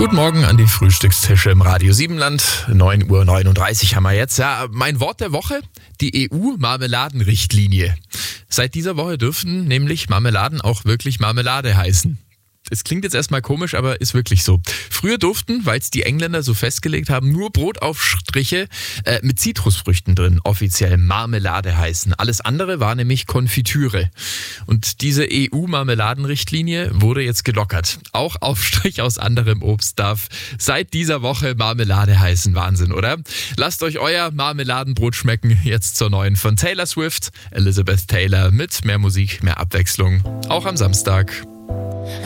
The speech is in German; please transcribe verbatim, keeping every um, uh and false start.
Guten Morgen an die Frühstückstische im Radio Siebenland. neun Uhr neununddreißig haben wir jetzt. Ja, mein Wort der Woche, die E U-Marmeladenrichtlinie. Seit dieser Woche dürfen nämlich Marmeladen auch wirklich Marmelade heißen. Es klingt jetzt erstmal komisch, aber ist wirklich so. Früher durften, weil es die Engländer so festgelegt haben, nur Brotaufstriche äh, mit Zitrusfrüchten drin offiziell Marmelade heißen. Alles andere war nämlich Konfitüre. Und diese E U-Marmeladenrichtlinie wurde jetzt gelockert. Auch Aufstrich aus anderem Obst darf seit dieser Woche Marmelade heißen. Wahnsinn, oder? Lasst euch euer Marmeladenbrot schmecken. Jetzt zur neuen von Taylor Swift, Elizabeth Taylor mit mehr Musik, mehr Abwechslung. Auch am Samstag.